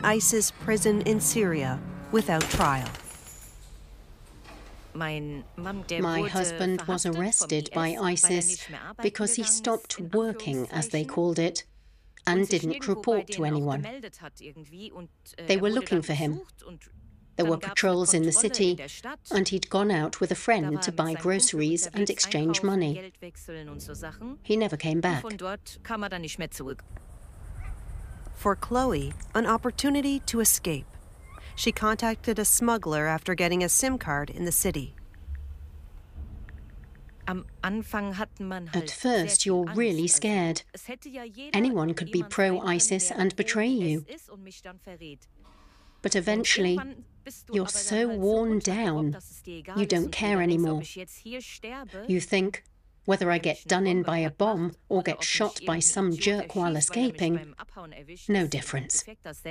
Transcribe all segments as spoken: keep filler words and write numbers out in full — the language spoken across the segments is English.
ISIS prison in Syria without trial. My husband was arrested by ISIS because he stopped working, as they called it, and didn't report to anyone. They were looking for him. There were patrols in the city, and he'd gone out with a friend to buy groceries and exchange money. He never came back. For Chloe, an opportunity to escape. She contacted a smuggler after getting a SIM card in the city. At first, you're really scared. Anyone could be pro-ISIS and betray you. But eventually, you're so worn down, you don't care anymore. You think, whether I get done in by a bomb or get shot by some jerk while escaping, no difference.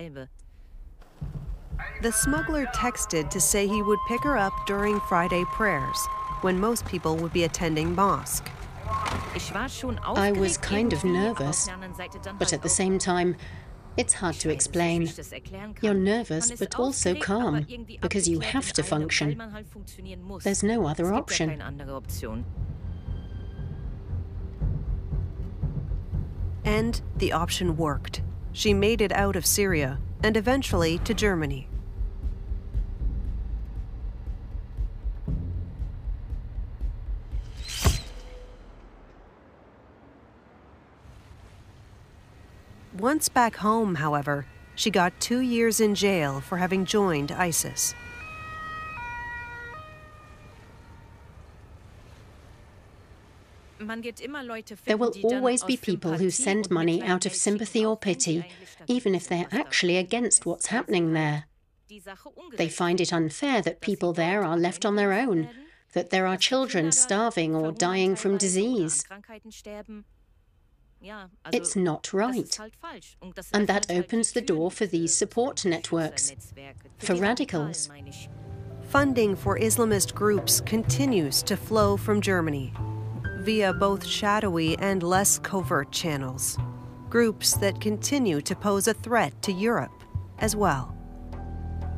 The smuggler texted to say he would pick her up during Friday prayers, when most people would be attending mosque. I was kind of nervous, but at the same time, it's hard to explain. You're nervous, but also calm, because you have to function. There's no other option. And the option worked. She made it out of Syria, and eventually to Germany. Once back home, however, she got two years in jail for having joined ISIS. There will always be people who send money out of sympathy or pity, even if they're actually against what's happening there. They find it unfair that people there are left on their own, that there are children starving or dying from disease. It's not right. And that opens the door for these support networks, for radicals. Funding for Islamist groups continues to flow from Germany via both shadowy and less covert channels, groups that continue to pose a threat to Europe as well.